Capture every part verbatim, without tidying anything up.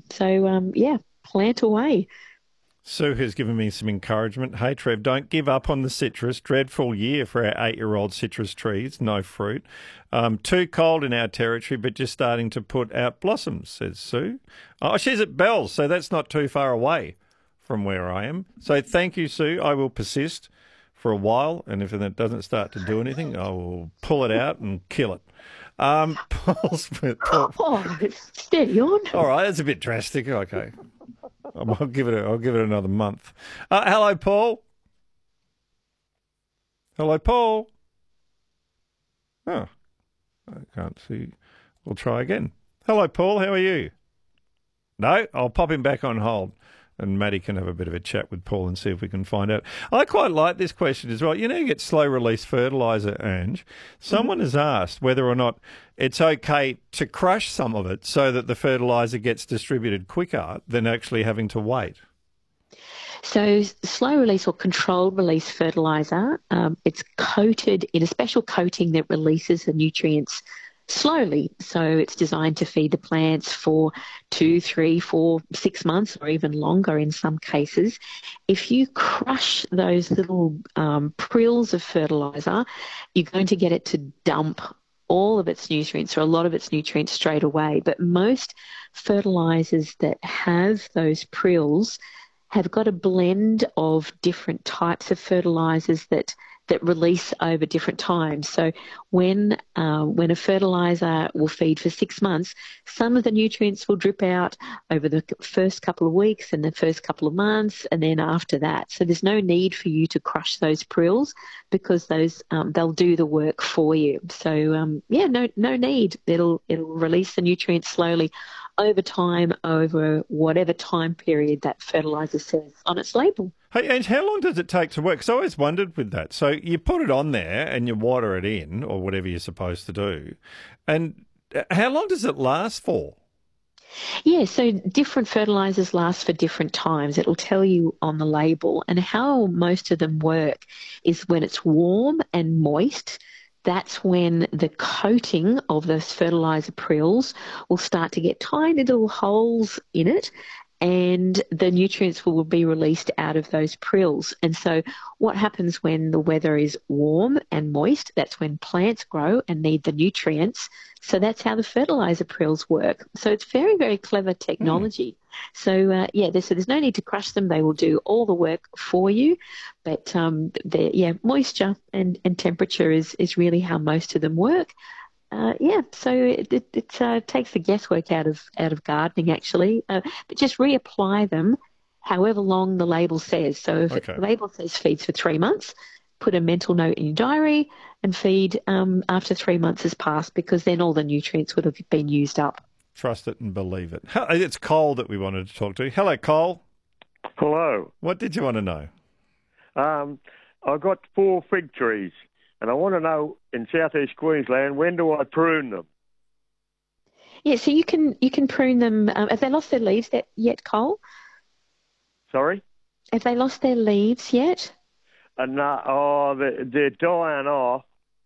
So, um, yeah, plant away. Sue has given me some encouragement. Hey, Trev, don't give up on the citrus. Dreadful year for our eight-year-old citrus trees. No fruit. Um, too cold in our territory, but just starting to put out blossoms, says Sue. Oh, she's at Bells, so that's not too far away from where I am. So thank you, Sue. I will persist for a while, and if it doesn't start to do anything, I will pull it out and kill it. Um, Paul Smith. Paul. Oh, steady on. All right, that's a bit drastic. Okay. I'll give it. A, I'll give it another month. Uh, hello, Paul. Hello, Paul. Oh, I can't see. We'll try again. Hello, Paul. How are you? No, I'll pop him back on hold, and Maddie can have a bit of a chat with Paul and see if we can find out. I quite like this question as well. You know, you get slow release fertiliser, Ange. Someone mm-hmm. has asked whether or not it's okay to crush some of it so that the fertiliser gets distributed quicker than actually having to wait. So slow release or controlled release fertiliser, um, it's coated in a special coating that releases the nutrients slowly. So it's designed to feed the plants for two, three, four, six months or even longer in some cases. If you crush those little um, prills of fertiliser, you're going to get it to dump all of its nutrients or a lot of its nutrients straight away. But most fertilisers that have those prills have got a blend of different types of fertilisers that that release over different times. So when uh, when a fertiliser will feed for six months, some of the nutrients will drip out over the first couple of weeks and the first couple of months, and then after that. So there's no need for you to crush those prills because those um, they'll do the work for you. So um, yeah, no no need. It'll it'll release the nutrients slowly over time, over whatever time period that fertiliser says on its label. Hey, Ange, how long does it take to work? Because I always wondered with that. So you put it on there and you water it in or whatever you're supposed to do. And how long does it last for? Yeah, so different fertilisers last for different times. It'll tell you on the label. And how most of them work is when it's warm and moist. That's when the coating of those fertiliser prills will start to get tiny little holes in it, and the nutrients will be released out of those prills. And so what happens when the weather is warm and moist? That's when plants grow and need the nutrients. So that's how the fertiliser prills work. So it's very, very clever technology. Mm. So, uh, yeah, there's, so there's no need to crush them. They will do all the work for you. But, um, yeah, moisture and, and temperature is, is really how most of them work. Uh, yeah, so it, it, it uh, takes the guesswork out of out of gardening, actually. Uh, but just reapply them however long the label says. So if okay. the label says feeds for three months, put a mental note in your diary and feed um, after three months has passed, because then all the nutrients would have been used up. Trust it and believe it. It's Cole that we wanted to talk to. Hello, Cole. Hello. What did you want to know? Um, I've got four fig trees. And I want to know, in southeast Queensland, when do I prune them? Yeah, so you can you can prune them. Um, have they lost their leaves yet, Cole? Sorry? Have they lost their leaves yet? Uh, no, oh, they're, they're dying off.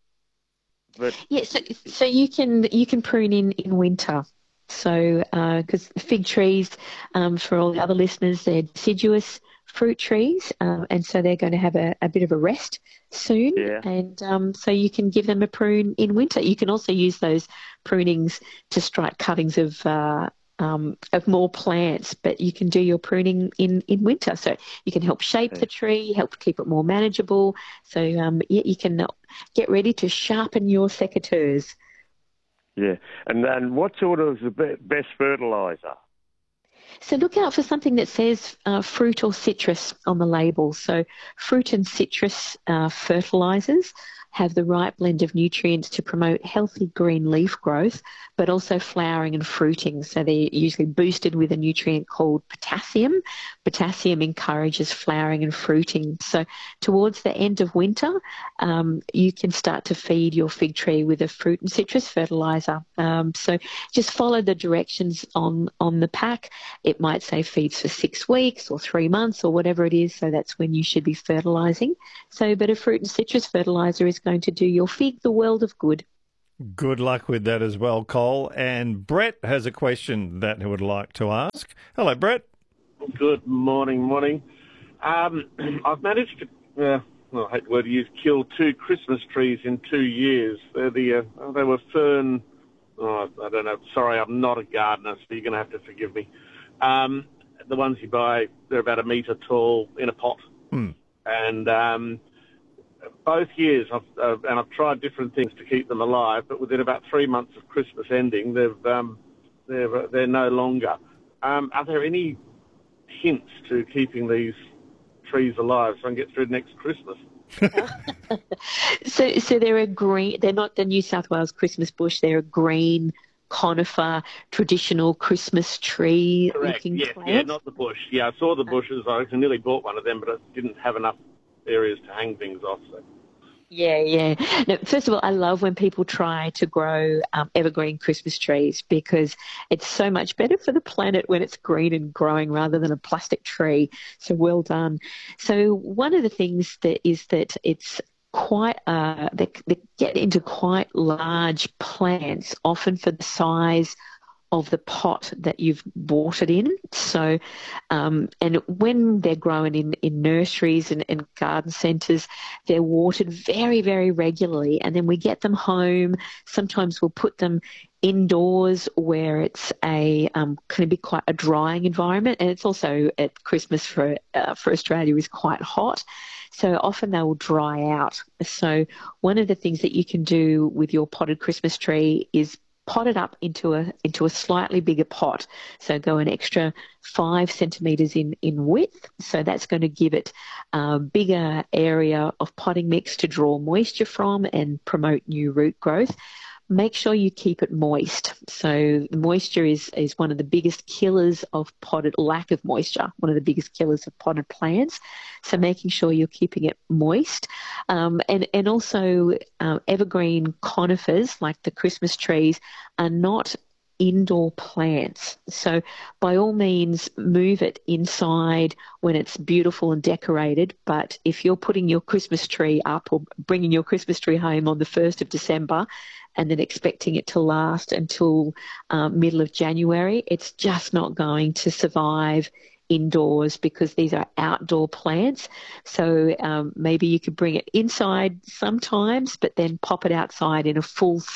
But yeah, so so you can you can prune in, in winter. So because uh, fig trees, um, for all the other listeners, they're deciduous fruit trees, um, and so they're going to have a, a bit of a rest soon. Yeah. And um, so you can give them a prune in winter. You can also use those prunings to strike cuttings of uh, um, of more plants, but you can do your pruning in, in winter. So you can help shape okay. the tree, help keep it more manageable. So um, yeah, you can get ready to sharpen your secateurs. Yeah. And then what sort of is the best fertiliser? So look out for something that says uh, fruit or citrus on the label. So fruit and citrus uh, fertilisers have the right blend of nutrients to promote healthy green leaf growth, but also flowering and fruiting. So they're usually boosted with a nutrient called potassium. Potassium encourages flowering and fruiting. So towards the end of winter, um, you can start to feed your fig tree with a fruit and citrus fertiliser. Um, so just follow the directions on, on the pack. It might say feeds for six weeks or three months or whatever it is. So that's when you should be fertilising. So, but a fruit and citrus fertiliser is going to do your fig the world of good. Good luck with that as well, Cole. And Brett has a question that he would like to ask. Hello, Brett. Good morning, morning. Um, I've managed to, uh, well, I hate the word to use, kill two Christmas trees in two years. They're the, uh, they were fern, oh, I don't know, sorry, I'm not a gardener, so you're going to have to forgive me. Um, the ones you buy, they're about a metre tall in a pot. Hmm. And um, both years, I've, uh, and I've tried different things to keep them alive, but within about three months of Christmas ending, they've, um, they're, they're no longer. Um, are there any hints to keeping these trees alive so I can get through next Christmas? so, so they're a green. They're not the New South Wales Christmas bush. They're a green conifer, traditional Christmas tree. Correct. Looking Yeah, plant. yeah, not the bush. Yeah, I saw the bushes. I nearly bought one of them, but I didn't have enough areas to hang things off. So. Yeah, yeah. No, first of all, I love when people try to grow um, evergreen Christmas trees because it's so much better for the planet when it's green and growing rather than a plastic tree. So well done. So one of the things that is that it's quite, uh, they, they get into quite large plants, often for the size of the pot that you've bought it in. So, um, and when they're grown in, in nurseries and, and garden centres, they're watered very, very regularly. And then we get them home. Sometimes we'll put them indoors where it's a um, can be quite a drying environment. And it's also at Christmas for uh, for Australia is quite hot. So often they will dry out. So one of the things that you can do with your potted Christmas tree is pot it up into a into a slightly bigger pot. So go an extra five centimetres in, in width. So that's going to give it a bigger area of potting mix to draw moisture from and promote new root growth. Make sure you keep it moist. So moisture is, is one of the biggest killers of potted, lack of moisture, one of the biggest killers of potted plants. So making sure you're keeping it moist. Um, and, and also um, evergreen conifers, like the Christmas trees, are not indoor plants. So by all means, move it inside when it's beautiful and decorated. But if you're putting your Christmas tree up or bringing your Christmas tree home on the first of December and then expecting it to last until um, middle of January, it's just not going to survive indoors because these are outdoor plants. So um, maybe you could bring it inside sometimes, but then pop it outside in a full